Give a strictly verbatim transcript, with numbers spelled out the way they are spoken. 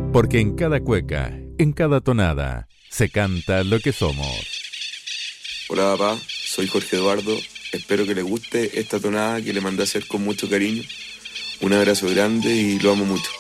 Porque en cada cueca, en cada tonada, se canta lo que somos. Hola papá, soy Jorge Eduardo. Espero que le guste esta tonada que le mandé a hacer con mucho cariño. Un abrazo grande y lo amo mucho.